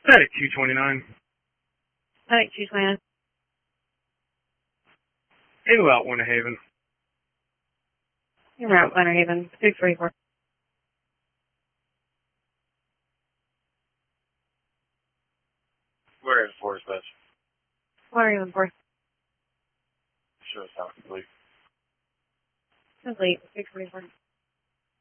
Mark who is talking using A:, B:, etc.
A: Static 229.
B: Static 229.
A: Able out Winter Haven.
B: You're out Winter Haven. 644.
A: Where is Forest Best?
B: Winter Haven 4.
A: Sure, it's not complete.
B: Complete. 644.